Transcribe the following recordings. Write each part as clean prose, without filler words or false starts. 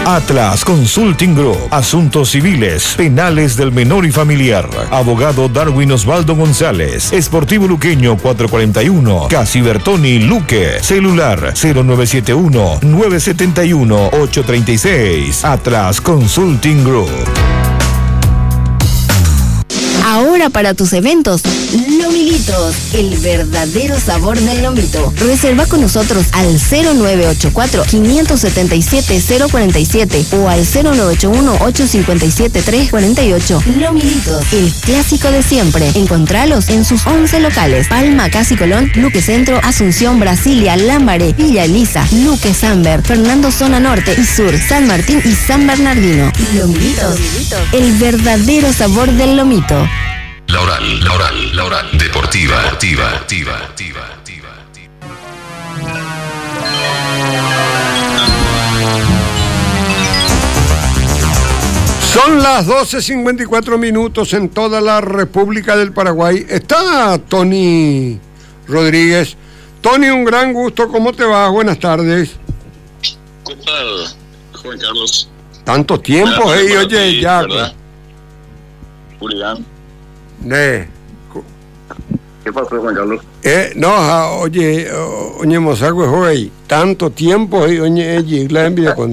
Atlas Consulting Group, asuntos civiles, penales del menor y familiar. Abogado Darwin Osvaldo González, Sportivo Luqueño 441, Casi Bertoni Luque, celular 0971-971-836. Atlas Consulting Group. Ahora para tus eventos, Lomilitos, el verdadero sabor del lomito. Reserva con nosotros al 0984-577-047 o al 0981-857-348. Lomilitos, el clásico de siempre. Encontralos en sus 11 locales: Palma, Casi Colón, Luque Centro, Asunción, Brasilia, Lambaré, Villa Elisa, Luque Samber, Fernando Zona Norte y Sur, San Martín y San Bernardino. Lomilitos, el verdadero sabor del lomito. La Oral, deportiva. Son las 12:54 en toda la República del Paraguay. Está Tony Rodríguez. Tony, un gran gusto. ¿Cómo te va? Buenas tardes. ¿Qué tal, Juan Carlos? Tanto tiempo, oye, ya. Julián. ¿Qué pasó, Juan Carlos? Oye, mozago, hoy tanto tiempo, oye, la envidia con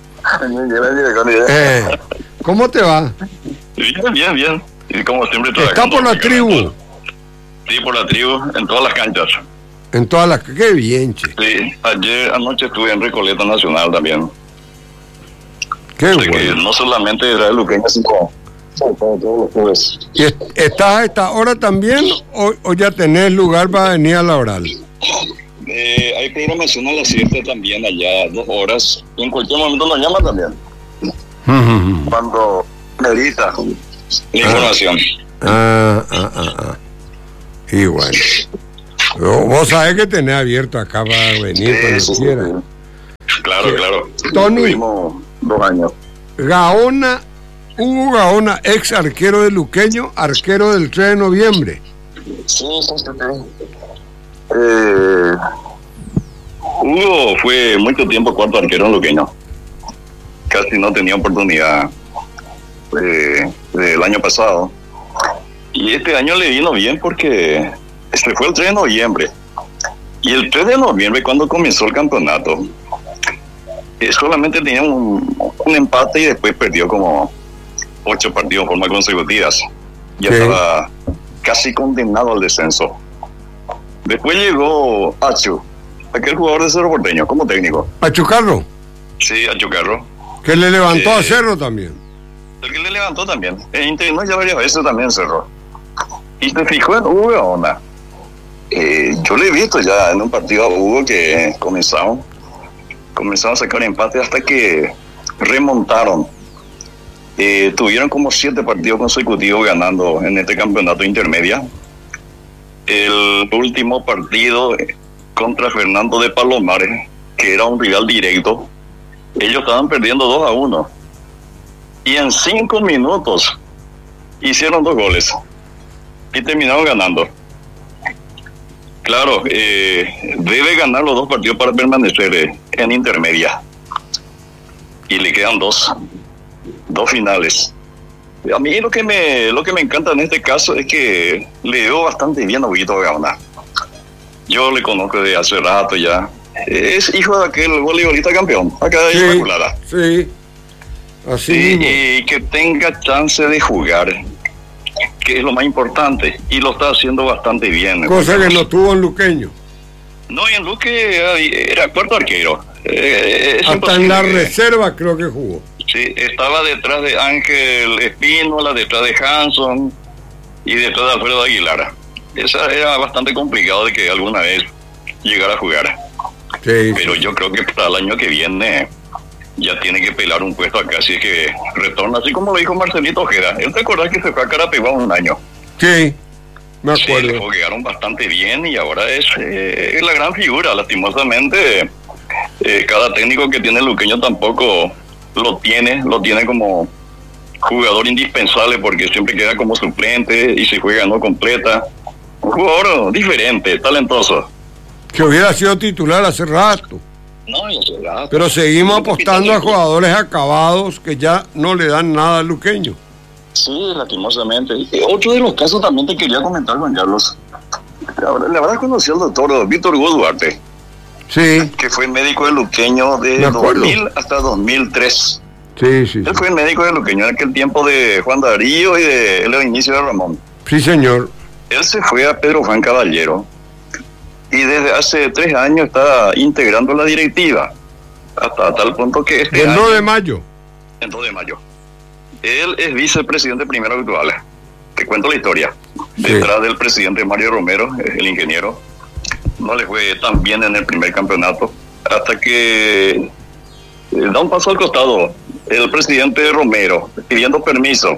¿cómo te va? Bien. Y como siempre ¿Está por la tribu? Sí, por la tribu, en todas las canchas. En todas las... ¡Qué bien, che! Sí, anoche estuve en Recoleta Nacional también. ¡Qué bueno! Que no solamente era el luqueño, sino todos los jueves. ¿Y estás a esta hora también o ya tenés lugar para venir a la Oral? Hay programación a las 7 también allá, 2 horas. Y en cualquier momento nos llaman también. Cuando medita la información. Y bueno. Vos sabés que tenés abierto acá para venir cuando quieras. Claro. Tony, 2 años. Hugo Gaona, ex arquero de Luqueño, arquero del 3 de noviembre. Sí. Hugo fue mucho tiempo cuarto arquero en Luqueño. Casi no tenía oportunidad del año pasado. Y este año le vino bien porque se fue el 3 de noviembre. Y el 3 de noviembre, cuando comenzó el campeonato, solamente tenía un empate y después perdió como 8 partidos en forma consecutivas. Ya estaba casi condenado al descenso. Después llegó Achu, aquel jugador de Cerro Porteño, como técnico. ¿Achu Carro? Sí, Achu Carro. Que le levantó a Cerro también. El que le levantó también. Intentó ya varias veces también Cerro. Y se fijó en Hugo Gaona. Yo le he visto ya en un partido a Hugo que comenzaron a sacar empate hasta que remontaron. Tuvieron como 7 partidos consecutivos ganando en este campeonato intermedia. El último partido contra Fernando de Palomares, que era un rival directo, ellos estaban perdiendo 2-1 y en 5 minutos hicieron 2 goles y terminaron ganando. Claro, debe ganar los 2 partidos para permanecer en intermedia y le quedan 2 finales. A mí lo que me encanta en este caso es que le veo bastante bien a Huguito Gaona. Yo le conozco de hace rato ya. Es hijo de aquel voleibolista campeón acá de Inmaculada. Sí, así mismo. Y que tenga chance de jugar, que es lo más importante, y lo está haciendo bastante bien. Cosa que no tuvo en Luqueño. No, y en Luque era cuarto arquero. Hasta en la reserva creo que jugó. Sí, estaba detrás de Ángel Espínola, detrás de Hanson y detrás de Alfredo Aguilar. Esa era bastante complicado de que alguna vez llegara a jugar. Pero yo creo que para el año que viene ya tiene que pelar un puesto acá, así que retorna, así como lo dijo Marcelito Ojeda. ¿Él te acordás que se fue a Carapeguá un año? Sí, me acuerdo. Sí, le jugaron bastante bien y ahora es la gran figura. Lastimosamente, cada técnico que tiene el Luqueño tampoco lo tiene como jugador indispensable, porque siempre queda como suplente y se juega no completa. Un jugador diferente, talentoso. Que hubiera sido titular hace rato. No, y eso ya. Pero seguimos apostando a jugadores acabados que ya no le dan nada al luqueño. Sí, lastimosamente. Otro de los casos también te quería comentar, Juan Carlos. La verdad conocí al doctor Víctor Hugo Duarte, Sí, que fue médico de luqueño de Me acuerdo. 2000 hasta 2003. sí, sí. Él fue el médico de luqueño en aquel tiempo de Juan Darío y de el inicio de Ramón. Sí, señor. Él se fue a Pedro Juan Caballero y desde hace 3 años está integrando la directiva, hasta tal punto que este El año, 2 de mayo. en 2 de mayo, él es vicepresidente primero actual. Te cuento la historia. Sí. Detrás del presidente Mario Romero, el ingeniero, no le fue tan bien en el primer campeonato, hasta que da un paso al costado el presidente Romero, pidiendo permiso,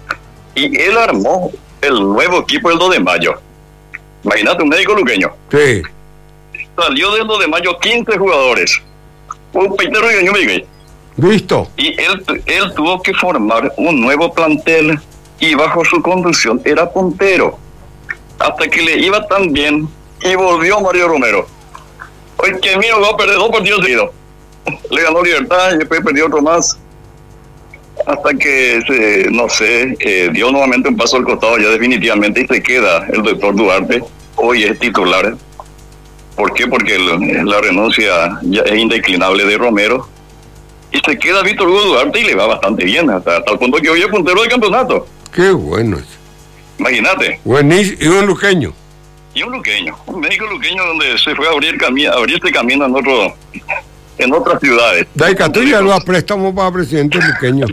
y él armó el nuevo equipo del 2 de mayo. Imagínate, un médico luqueño. Sí. Salió del 2 de mayo 15 jugadores. Un peitero y Miguel. Listo. Y él tuvo que formar un nuevo plantel y bajo su conducción era puntero. Hasta que le iba tan bien y volvió Mario Romero. Hoy que mío va a perder 2 partidos seguidos. Le ganó Libertad y después perdió otro más. Hasta que, no sé, dio nuevamente un paso al costado ya definitivamente y se queda el doctor Duarte. Hoy es titular. ¿Por qué? Porque la renuncia ya es indeclinable de Romero. Y se queda Víctor Hugo Duarte y le va bastante bien, hasta tal punto que hoy es puntero del campeonato. Qué bueno es. Imagínate. Buenísimo. Y un luqueño. Y un luqueño, un médico luqueño donde se fue a abrirse camino en otras ciudades. Daicatú ya lo da préstamo para presidente luqueño.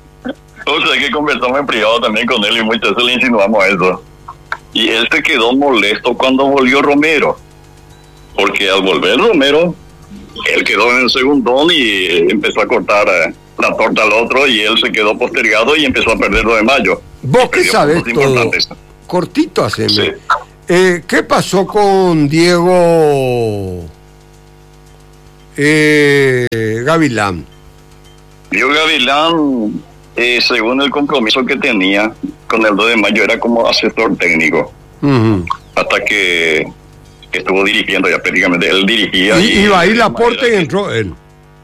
O sea que conversamos en privado también con él y muchas veces le insinuamos eso. Y él se quedó molesto cuando volvió Romero. Porque al volver Romero, él quedó en el segundón y empezó a cortar la torta al otro y él se quedó postergado y empezó a perder 2 de mayo. Vos que Perdió sabés puntos todo. importantes. Cortito haceme. Sí. ¿Qué pasó con Diego Gavilán? Diego Gavilán, según el compromiso que tenía con el 2 de mayo, era como asesor técnico. Ujú. Hasta que estuvo dirigiendo ya prácticamente. Él dirigía. Y iba a ir Laporte y entró él.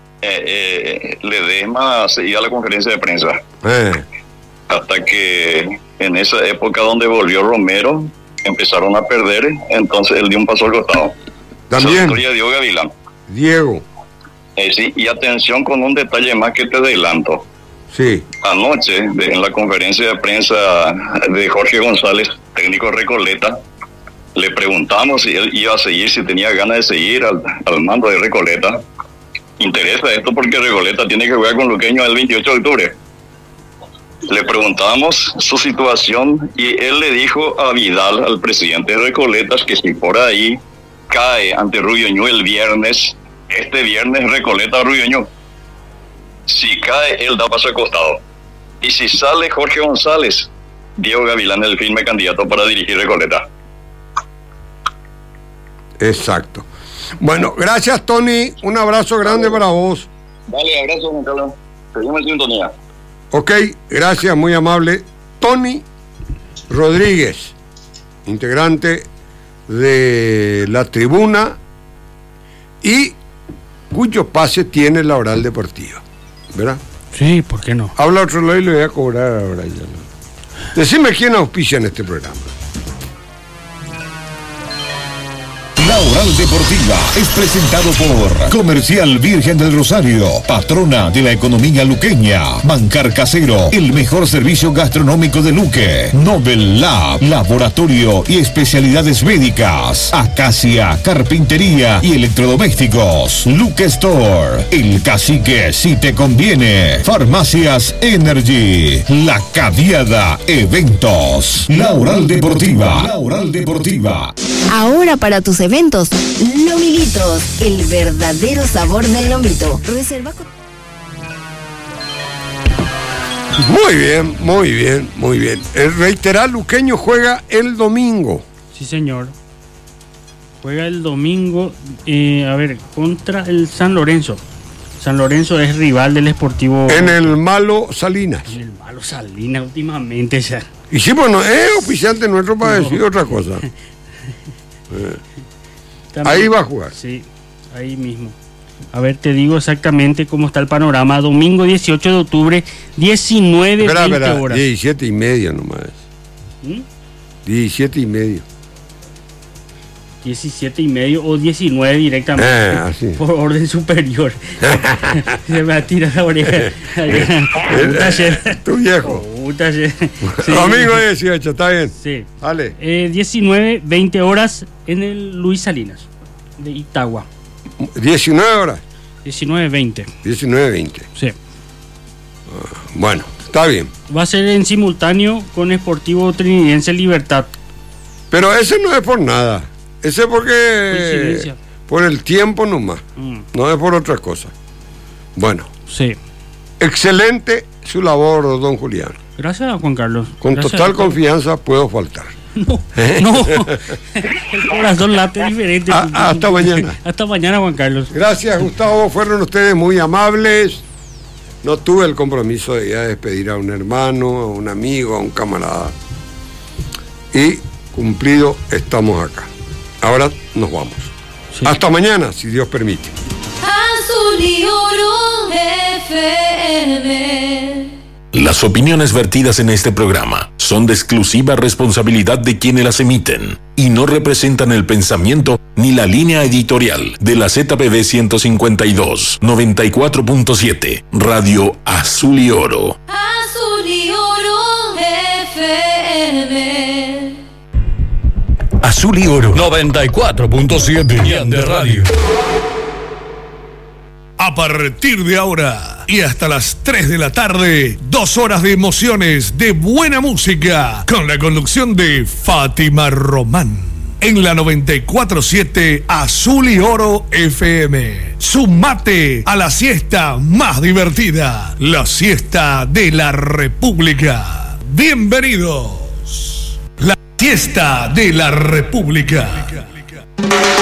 Ledesma se iba a la conferencia de prensa. Hasta que en esa época donde volvió Romero, empezaron a perder. Entonces él dio un paso al costado. Esa También. historia de Diego Gavilán. Diego. Sí, y atención con un detalle más que te adelanto. Sí. Anoche, en la conferencia de prensa de Jorge González, técnico de Recoleta, le preguntamos si él iba a seguir, si tenía ganas de seguir al mando de Recoleta. Interesa esto porque Recoleta tiene que jugar con Luqueño el 28 de octubre. Le preguntamos su situación y él le dijo a Vidal, al presidente de Recoletas, que si por ahí cae ante Ruyoñú el viernes, este viernes Recoleta Ruyoñú. Si cae, él da paso al costado. Y si sale Jorge González, Diego Gavilán es el firme candidato para dirigir Recoleta. Exacto. Bueno, gracias, Tony. Un abrazo grande para vos. Dale, abrazo, Juan Carlos. Seguimos en sintonía. Ok, gracias, muy amable. Tony Rodríguez, integrante de la tribuna y cuyo pase tiene la Oral Deportiva, ¿verdad? Sí, ¿por qué no? Habla otro lado y le voy a cobrar ahora ya. Decime quién auspicia en este programa. La Oral Deportiva es presentado por Comercial Virgen del Rosario, patrona de la economía luqueña. Mancar Casero, el mejor servicio gastronómico de Luque. Nobel Lab, laboratorio y especialidades médicas. Acacia, carpintería y electrodomésticos. Luque Store, el cacique si te conviene. Farmacias Energy, La Cadiada Eventos. La Oral Deportiva. La Oral Deportiva. Ahora para tus eventos, Lomilitos, el verdadero sabor del lomito. Reserva con... Muy bien, muy bien, muy bien. El reiterar luqueño juega el domingo. Sí, señor. Juega el domingo, contra el San Lorenzo. San Lorenzo es rival del Sportivo. En el Malo Salinas. En el Malo Salinas últimamente ya. Y sí, bueno, es oficiante nuestro para decir otra cosa. También, ahí va a jugar. Sí, ahí mismo. A ver, te digo exactamente cómo está el panorama. Domingo 18 de octubre, 19:20 horas. 17:30 nomás. 17:30. 17:30 o 19 directamente. Así. Por orden superior. Se me tira la oreja. Tu viejo. Sí. Domingo 18, está bien. Sí. Vale. 19:20 horas en el Luis Salinas de Itagua. 19 horas. 19:20. 19:20. Sí. Bueno, está bien. Va a ser en simultáneo con Sportivo Trinidense Libertad. Pero ese no es por nada. Ese es porque... Coincidencia. Por el tiempo nomás. No es por otra cosa. Bueno. Sí. Excelente su labor, don Julián. Gracias, Juan Carlos. Con Gracias, total doctor. confianza puedo faltar. No. El corazón late diferente. Hasta mañana. Hasta mañana, Juan Carlos. Gracias, Gustavo. Fueron ustedes muy amables. No tuve el compromiso de ir a despedir a un hermano, a un amigo, a un camarada. Y cumplido, estamos acá. Ahora nos vamos. Sí. Hasta mañana, si Dios permite. Azul y Oro FM. Las opiniones vertidas en este programa son de exclusiva responsabilidad de quienes las emiten y no representan el pensamiento ni la línea editorial de la ZPV 152 94.7 Radio Azul y Oro. Azul y Oro FM. Azul y Oro 94.7 de Radio. A partir de ahora y hasta las 3 de la tarde, 2 horas de emociones, de buena música, con la conducción de Fátima Román. En la 94.7 Azul y Oro FM. Sumate a la siesta más divertida, la siesta de la República. Bienvenidos. La siesta de la República.